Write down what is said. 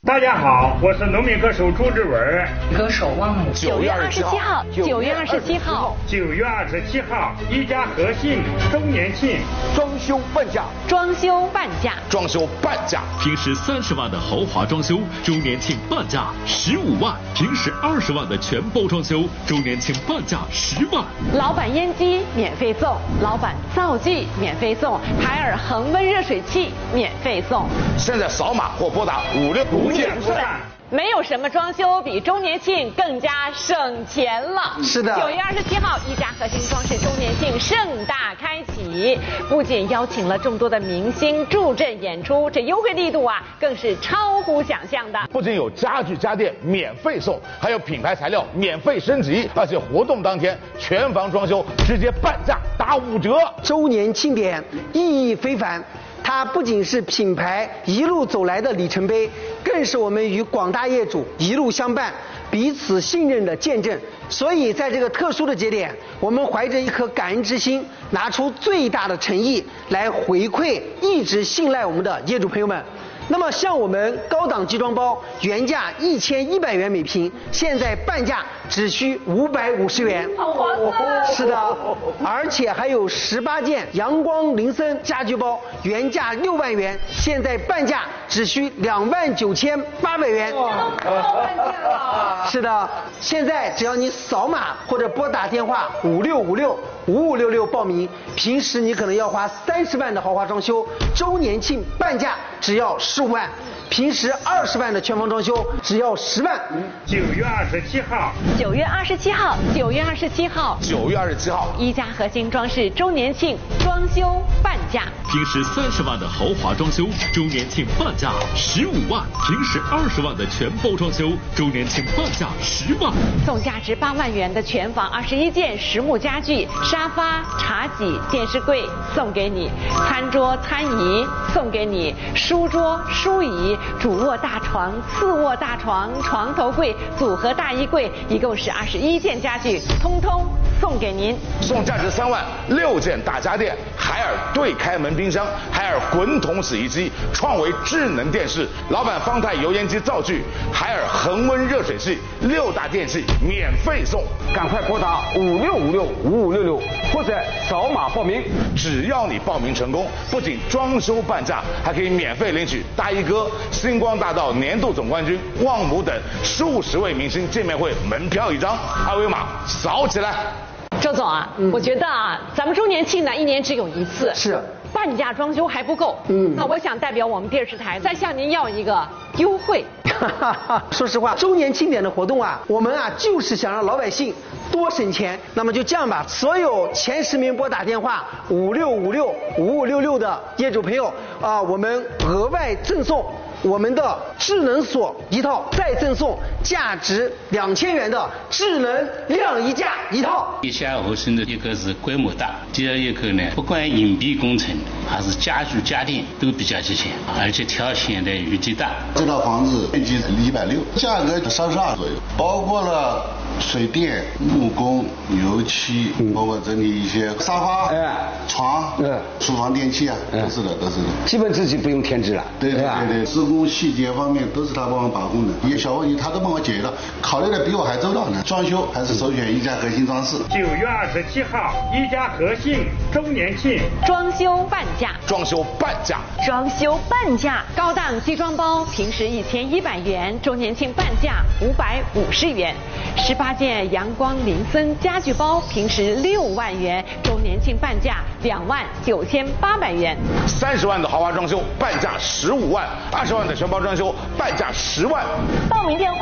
大家好，我是农民歌手朱志文。 歌手汪某。 9月27号 ，9月27号 ，9月27号，一家和信周年庆， 装修半价， 装修半价， 装修半价。 平时30万的豪华装修，周年庆半价15万；平时20万的全包装修，周年庆半价10万。 老板烟机免费送，老板灶具免费送，海尔恒温热水器免费送。 现在扫码或拨打56 不见不散。 没有什么装修比周年庆更加省钱了。 是的 ，9月27号，一家核心装饰周年庆盛大开启，不仅邀请了众多的明星助阵演出，这优惠力度啊，更是超乎想象的。 不仅有家具家电免费送，还有品牌材料免费升级，而且活动当天全房装修直接半价打5折。 周年庆典意义非凡。它不仅是品牌一路走来的里程碑，更是我们与广大业主一路相伴、彼此信任的见证。所以在这个特殊的节点，我们怀着一颗感恩之心，拿出最大的诚意来回馈一直信赖我们的业主朋友们。那么像我们高档集装包原价1100元每平，现在半价只需550元， 好划算！ 是的，而且还有18件阳光林森家居包，原价6万元，现在半价只需29800元。是的，现在只要你扫码或者拨打电话56565566报名，平时你可能要花30万的豪华装修，周年庆半价只要15万，平时20万的全房装修只要10万。 9月27号 ，9月27号，9月27号 ，9月27号， 一家核心装饰周年庆装修半价。 平时30万的豪华装修，周年庆半价15万；平时20万的全包装修，周年庆半价10万。 送价值8万元的全房21件实木家具、沙发、茶几、电视柜送给你，餐桌、餐椅送给你，书桌、书椅、主卧大床、次卧大床、床头柜、组合大衣柜，一共是21件家具，通通送给您。 送价值3万6件大家电，海尔对开门冰箱，海尔滚筒洗衣机，创维智能电视，老板方太油烟机灶具，海尔恒温热水器，6大电器免费送。 赶快拨打56565566或者扫码报名。 只要你报名成功，不仅装修半价，还可以免费领取大衣哥、星光大道年度总冠军旺姆等数十位明星见面会门票1张，二维码扫起来。 周总啊，我觉得啊，咱们周年庆呢1年只有1次， 是半价装修还不够。那我想代表我们电视台再向您要一个优惠。 说实话，周年庆典的活动啊，我们啊就是想让老百姓多省钱。那么就这样吧，所有前10名拨打电话56565566的业主朋友啊，我们额外赠送我们的智能锁1套，再赠送价值2000元的智能晾衣架1套。 地下合成的一个是规模大，第二一个呢，不管隐蔽工程还是家具家电都比较齐全，而且条线的余地大。 这套房子面积160，价格32左右，包括了水电、木工、油漆，包括整理一些沙发、床、厨房电器啊，都是的。 基本自己不用添置了。 对，施工细节方面都是他帮我把控的，一些小问题他都帮我解决了，考虑的比我还周到呢。装修还是首选一家核心装饰。 9月27号，一家和信周年庆装修半价， 装修半价， 装修半价。高档集装包平时1100元，周年庆半价550元。18件阳光林森家具包平时6万元，周年庆半价29800元。 30万的豪华装修半价15万，20万的全包装修半价10万。 报名电话